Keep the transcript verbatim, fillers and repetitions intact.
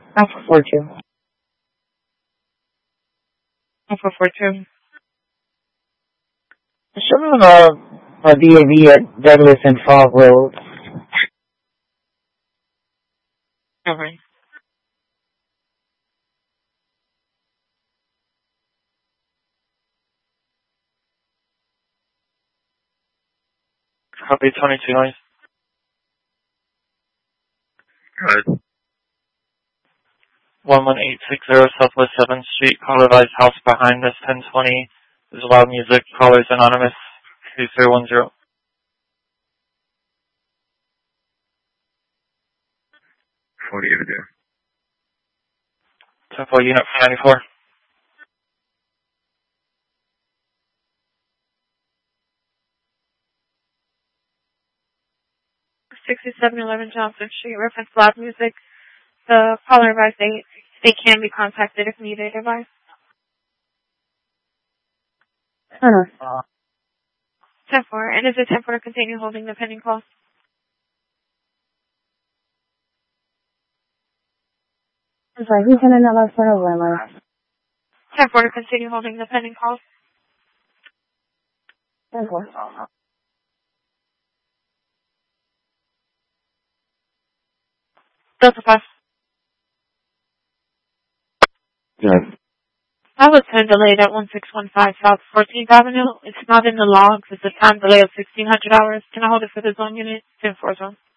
Alpha four two. Alpha four two. Show me on a, a D A V at Douglas and Fog Road. Okay. Copy twenty-two noise. Good. one one eight six zero Southwest seventh Street, caller advised house behind us, ten twenty. There's loud music, callers anonymous, two zero one zero. forty Avenue. ten four, unit ninety-four. sixty-seven eleven Johnson Street, reference loud music. The caller advised they, they can be contacted if needed. Advice. Uh-huh. ten four. And is it ten four to continue holding the pending call? I'm sorry, who's in another sort of limit? ten four to continue holding the pending call. ten four. Delta five. Yes. I was time delayed at one six one five South fourteenth Avenue. It's not in the logs. It's a time delay of sixteen hundred hours. Can I hold it for the zone unit? ten four zone.